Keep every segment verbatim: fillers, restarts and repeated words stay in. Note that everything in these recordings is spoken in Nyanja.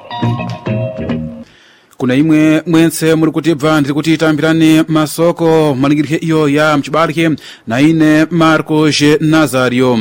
Kuna imwe mwense muri kutibva ndiri kuti tambirani masoko malingirike iyo ya mchibalike na ine Marcos Nazario.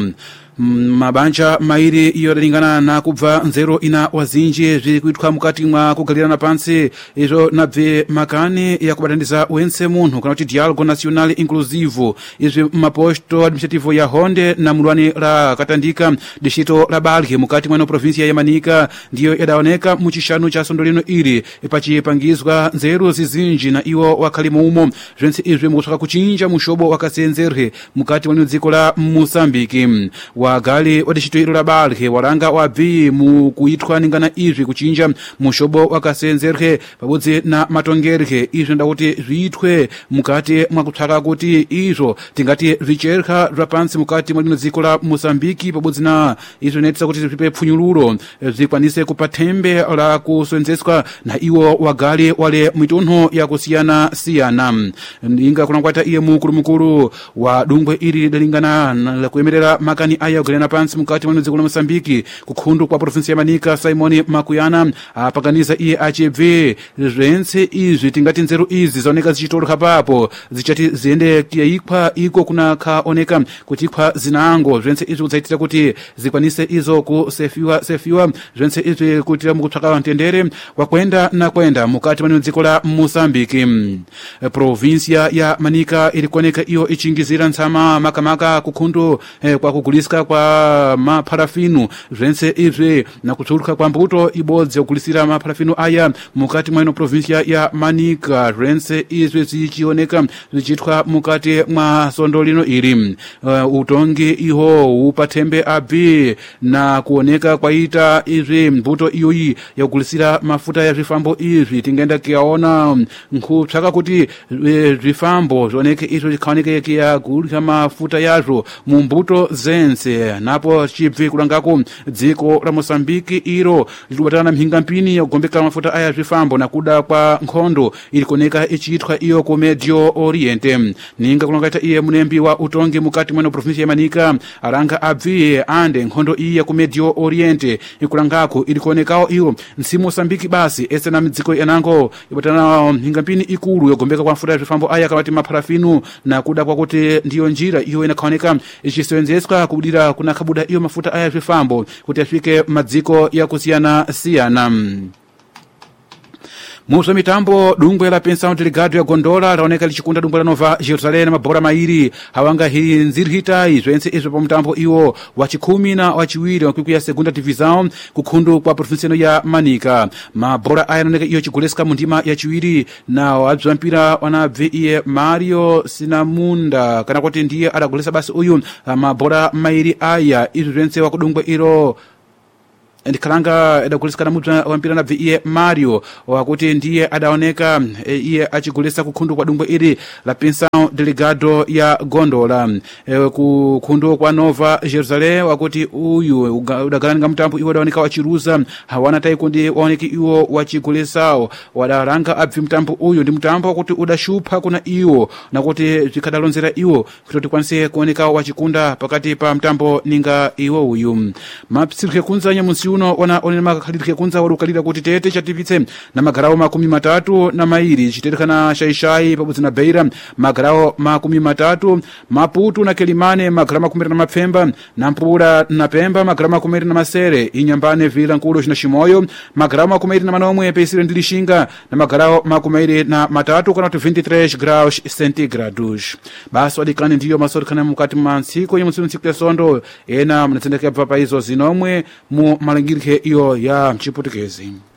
Mabanja mairi iyo dalingana na kubva nzero ina wazinji zviri kuitwa mukati mwa kugalirana pansi izvo nabve makani ya kubatandiza wense munhu kana kuti dialogo national inclusive izvi maposto administrativo ya Honde na mulwani la Katandika distrito la Balhe mukati mwa provincia ya Manika ndiyo yadaoneka muchishanu cha sondolino ili pachipangizwa nzero zizinji na iwo wakhalimo umo zvense izvi mukutoka kuchinja mushobo wakasenzerhe mukati mwa dziko la Mosambiki. Wagali wadishito la Balhe waranga wabvi mu kuitwa ningana izvi kuchinja mushobo wakasenzerhe pabodzi na matongerhe izvi ndakuti zviitwe mukati mwa kutsaka kuti izvo tingati zvicherha zvapansi mukati mwa dziko la Mosambiki pabodzi na izvo netsa kuti zvipe pfunyululo zvikwanise kupa thembe la kusenzeswa na iwo wagali wale mitonho ya kusiyana siyana. Inga kunangwata iye mukuru mukuru wa dungwe ili dalingana la kuemerera makani aya kugalirana pansi mukati mwa dziko la Mosambiki kukhundu kwa provinsi ya Manika Simon Makuyana apaganiza iye achibve zvense izvi tingati nzeru izi zaoneka zichitorha papo zichati ziende kuyaikwa iko kuna kaoneka kuti ikwa zinango zvense izvi kudzaitira kuti zikwanise izo kusefiwa sefiwa zvense izvi kuti mukutsvaka mtendere wakwenda na kwenda mukati mwa dziko la Mosambiki. Provinsia ya Manika iri kuoneka iyo ichingizira ntsama makamaka kukhundu eh, kwa kuguliska kwa maparafinu zvense izvi na kutsuluka kwa mbuto ibodzi yokulisira maparafinu aya mukati mwa provinsia ya Manika zvense izvi zichioneka zichitwa mukati mwa sondolino ili. Uh, utongi iho upathembe abi na kuoneka kwaita izvi mbuto iyoyi yokulisira mafuta ya zvifambo izvi tingenda kiaona nkutsvaka kuti zvifambo zvioneke izvo zikaoneke kiyagulisa mafuta yazvo mu mbuto zense napo chibvi kulangako dziko la Mosambiki iro likubatana mhinga mpini yokugombeka mafuta aya zvifambo na kuda kwa nkhondo ili kuoneka ichiitwa iyo ku Medio Oriente. Ninga kulangata iye munembi wa utongi mukati mwa provinsi ya Manika aranga abvi ande nkhondo iyi ya ku Medio Oriente ikulangako ili kuonekao iyo nsi Mosambiki basi ese na mdziko yanango ibatana mhinga mpini ikulu yokugombeka kwa mafuta ya zvifambo aya kamati maparafinu na kuda kwa kuti ndiyo njira iyo inakaoneka ichisenzeswa kubudira kuna kabuda iyo mafuta aya zvifambo kuti afike madziko ya kusiyana siyana. Muzo mitambo dungwe la Pensão Delegado ya Gondola raoneka lichikunda dungwe la Nova Jerusalém mabora mairi hawanga hii nzirhita izvense izvo pa mutambo iwo wachikumi na wachiwiri wakwikuya segunda divisão kukhundu kwa provinciano ya Manika. Mabora aya raoneka iyo chiguleska mundima ya chiwiri na wabzwa mpira wanabve iye Mario Sinamunda kana kuti ndiye adagulesa basi uyu mabora mairi aya izvo zvense wakudungwe iro ndikalanga edakulisikana mudza wampira nabve iye Mario wakuti ndiye adaoneka e, iye achigulesa kukhundu kwa dungwe iri la Pensão Delegado ya Gondola e, kukhundu kwa Nova Jerusalém wakuti uyu udagalanga mutambo iwo adaoneka wachiruza hawana taikundi waoneki iwo wachigulesao wadaranga abvi mutambo uyu ndi mutambo wakuti udashupha kuna iwo nakuti zvikadalonzera iwo kuti kwanise kuoneka wachikunda pakati pa mutambo ninga iwo uyu mapsirike kunzanya munsi uno ona onena makhalirike kunza walukalira kuti tete chatipitse na magarawo makumi matatu na mairi chiterekana shaishai pabudzi na Beira magarawo makumi matatu Maputo na Kelimane magarawo makumi na mapfemba na Mpula na Pemba magarawo makumi na masere Inyambane Vila Nkulu na Shimoyo magarawo makumi na manomwe pesire ndilishinga na magarawo makumi na matatu kana vinte e três graus centígrados. Basi wadikani ndiyo masorikana mukati mansiko yemusimu nsiku ya sondo ena mnatendeka bva paizo zinomwe mu malingirike iyo ya mchiputukezi.